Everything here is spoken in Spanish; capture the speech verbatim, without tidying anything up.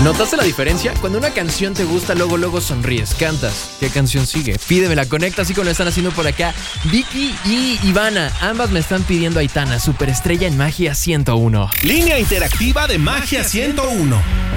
¿Notaste la diferencia? Cuando una canción te gusta, luego, luego sonríes, cantas. ¿Qué canción sigue? Pídemela, conecta, así como lo están haciendo por acá Vicky y Ivana. Ambas me están pidiendo Aitana, superestrella en Magia ciento uno. Línea interactiva de Magia ciento uno.